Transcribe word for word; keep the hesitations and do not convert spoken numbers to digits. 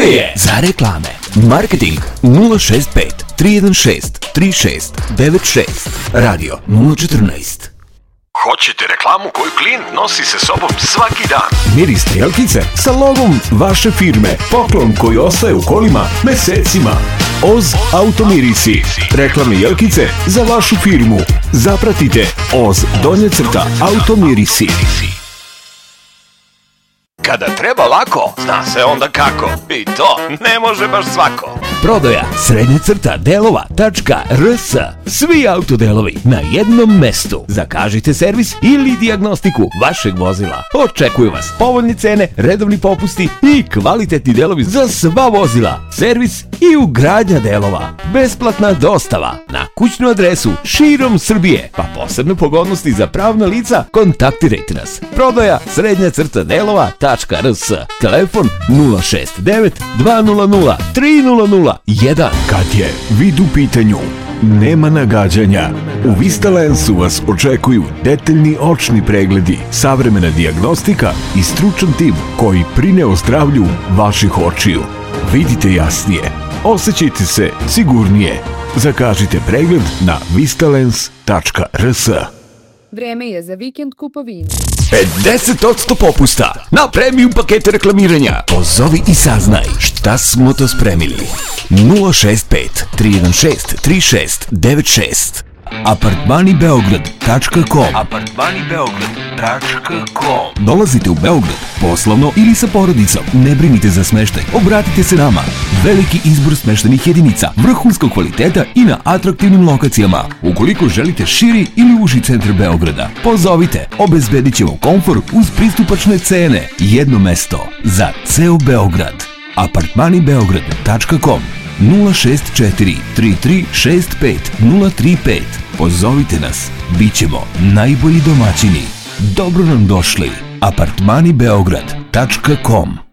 je za reklame. Marketing nula šest pet tri jedan šest tri šest devet šest. Radio nula četrnaest. Hoćete reklamu koju klijent nosi sa sobom svaki dan? Miris strelkice sa logom vaše firme. Poklon koji ostaje u kolima mesecima. Oz Automirisi. Reklamne jelkice za vašu firmu. Zapratite Oz donja crta Automirisi. Kada treba lako, zna se onda kako. I to ne može baš svako. Prodaja srednja crta delova.rs. Svi autodelovi na jednom mestu. Zakažite servis ili dijagnostiku vašeg vozila. Očekuju vas povoljne cene, redovni popusti i kvalitetni delovi za sva vozila. Servis i ugradnja delova. Besplatna dostava na kućnu adresu širom Srbije. Pa posebne pogodnosti za pravna lica, kontaktirajte nas. Prodaja srednja crta delova.rs. Telefon nula šest devet dva nula nula tri nula nula jedan. Kad je vid u pitanju, nema nagađanja. U Vistalensu vas očekuju detaljni očni pregledi, savremena dijagnostika i stručan tim koji brine o zdravlju vaših očiju. Vidite jasnije, osjećajte se sigurnije. Zakažite pregled na vistalens tačka rs. Vreme je za vikend kupovinu. pedeset posto popusta na premium pakete reklamiranja. Pozovi i saznaj šta smo to spremili. nula šest pet tri jedan šest tri šest devet šest. apartmani beograd tačka com. apartmani beograd tačka com. Dolazite u Beograd poslovno ili sa porodicom, ne brinite za smeštaj, obratite se nama. Veliki izbor smeštajnih jedinica, vrhunskog kvaliteta i na atraktivnim lokacijama. Ukoliko želite širi ili uži centar Beograda, pozovite, obezbedit ćemo komfor uz pristupačne cene. Jedno mesto za ceo Beograd. apartmani beograd tačka com. nula šest četiri tri tri šest pet nula tri pet. Pozovite nas, bit ćemo najbolji domaćini. Dobro nam došli. apartmani beograd tačka com.